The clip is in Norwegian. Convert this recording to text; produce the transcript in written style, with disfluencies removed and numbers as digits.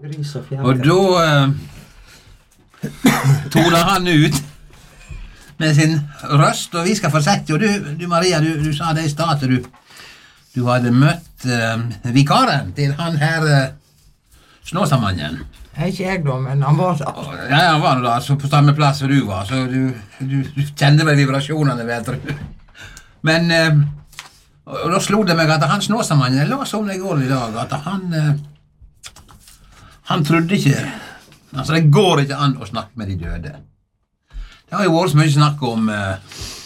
Grus og fjær. Og da toner han ut med sin røst, og vi skal få sett, og du Maria, du sa det i stad at du hadde møtt vikaren til han her Snåsamannen. Ikke jeg da, men han var da. Ja, han var da, så på samme plass som du var, så du kjente vel vibrasjonene, vet du. Men, og da slo det meg at han Snåsamannen, jeg la så om det i går i dag, at han trodde ikke, altså det går ikke an å snakke med de døde. Det har jo vært så mye snakk om